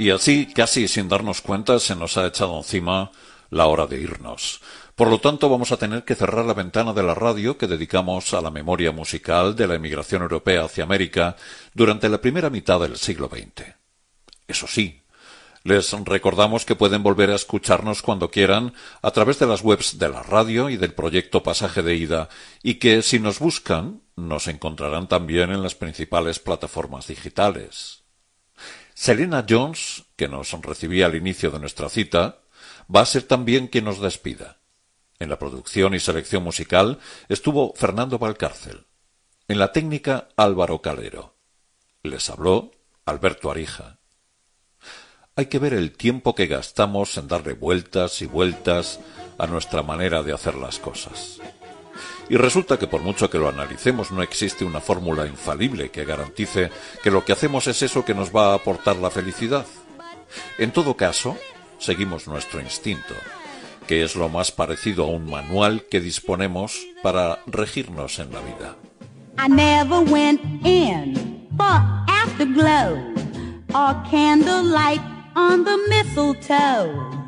Y así, casi sin darnos cuenta, se nos ha echado encima la hora de irnos. Por lo tanto, vamos a tener que cerrar la ventana de la radio que dedicamos a la memoria musical de la emigración europea hacia América durante la primera mitad del siglo XX. Eso sí, les recordamos que pueden volver a escucharnos cuando quieran a través de las webs de la radio y del proyecto Pasaje de Ida, y que si nos buscan, nos encontrarán también en las principales plataformas digitales. Selena Jones, que nos recibía al inicio de nuestra cita, va a ser también quien nos despida. En la producción y selección musical estuvo Fernando Valcárcel. En la técnica, Álvaro Calero. Les habló Alberto Arija. Hay que ver el tiempo que gastamos en darle vueltas y vueltas a nuestra manera de hacer las cosas. Y resulta que por mucho que lo analicemos no existe una fórmula infalible que garantice que lo que hacemos es eso que nos va a aportar la felicidad. En todo caso, seguimos nuestro instinto, que es lo más parecido a un manual que disponemos para regirnos en la vida. I never went in for afterglow or candlelight on the mistletoe.